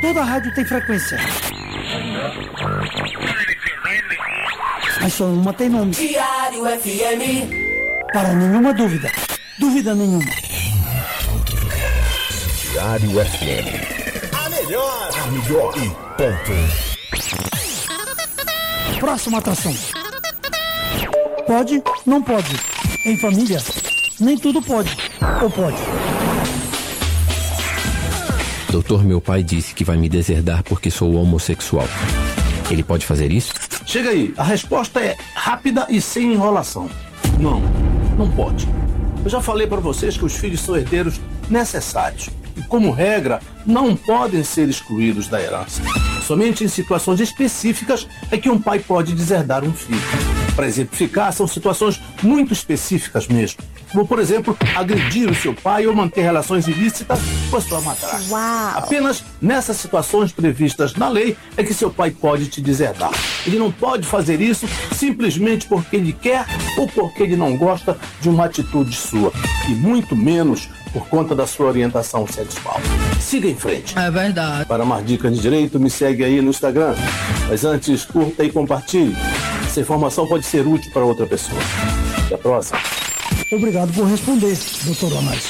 Toda rádio tem frequência. Mas só uma tem nome. Diário FM. Para nenhuma dúvida. Dúvida nenhuma. Diário FM. A melhor e ponto. Próxima atração. Pode, não pode. Em família, nem tudo pode. Ou pode? Doutor, meu pai disse que vai me deserdar porque sou homossexual. Ele pode fazer isso? Chega aí, a resposta é rápida e sem enrolação. Não pode. Eu já falei para vocês que os filhos são herdeiros necessários e, como regra, não podem ser excluídos da herança. Somente em situações específicas é que um pai pode deserdar um filho. Para exemplificar, são situações muito específicas mesmo, como, por exemplo, agredir o seu pai ou manter relações ilícitas com a sua madrasta. Uau. Apenas nessas situações previstas na lei é que seu pai pode te deserdar. Ele não pode fazer isso simplesmente porque ele quer ou porque ele não gosta de uma atitude sua, e muito menos por conta da sua orientação sexual. Siga em frente. É verdade. Para mais dicas de direito, me segue aí no Instagram. Mas antes, curta e compartilhe. Essa informação pode ser útil para outra pessoa. Até a próxima. Obrigado por responder, doutor Amais.